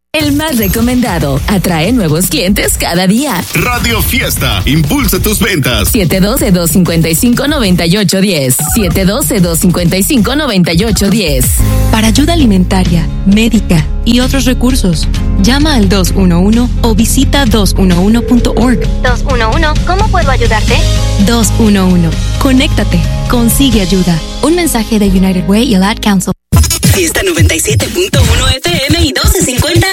El más recomendado. Atrae nuevos clientes cada día. Radio Fiesta. Impulsa tus ventas. 712-255-9810. 712-255-9810. Para ayuda alimentaria, médica y otros recursos, llama al 211 o visita 211.org. 211, ¿cómo puedo ayudarte? 211. Conéctate. Consigue ayuda. Un mensaje de United Way y el Ad Council. Fiesta 97.1 FM y 1250